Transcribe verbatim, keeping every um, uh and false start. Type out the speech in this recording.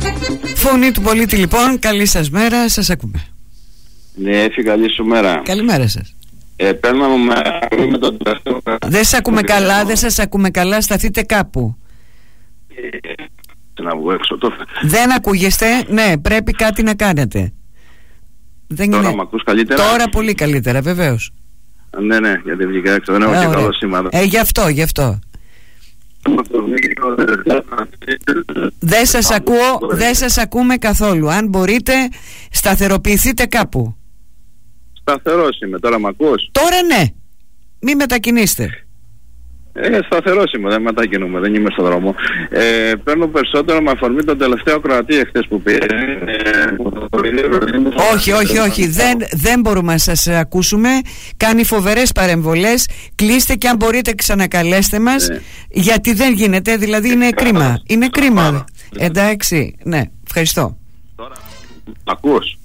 Φωνή του πολίτη λοιπόν, καλή σας μέρα, σας ακούμε. Ναι, έφυγε, καλή σου μέρα. Καλημέρα σας. Ε, παίρνω με, με το τελευταίο. Δεν σας ακούμε καλά, δεν σας ακούμε καλά, σταθείτε κάπου. Ε, να βγω έξω το... Δεν ακούγεστε, ναι, πρέπει κάτι να κάνετε. Δεν Τώρα είναι... μ' ακούς καλύτερα? Τώρα πολύ καλύτερα, βεβαίως. Ναι, ναι, γιατί βγήκα έξω, δεν έχω ε, και καλό σήμα. Ε, γι' αυτό, γι' αυτό. Δεν σας ακούω, δεν σας ακούμε καθόλου. Αν μπορείτε, σταθεροποιηθείτε κάπου. Σταθερός είμαι, τώρα μ' ακούς? Τώρα ναι, μη μετακινήστε. Ε, σταθερός είμαι, δεν μετακινούμε, δεν είμαι στον δρόμο. Ε, παίρνω περισσότερο με αφορμή τον τελευταίο Κροατή εχθές που πήρε. Όχι, όχι, όχι, δεν, δεν μπορούμε να σας ακούσουμε. Κάνει φοβερές παρεμβολές. Κλείστε και αν μπορείτε ξανακαλέστε μας, ναι. Γιατί δεν γίνεται, δηλαδή είναι κρίμα. Είναι κρίμα. Εντάξει, ναι, ευχαριστώ. Τώρα, ακούς?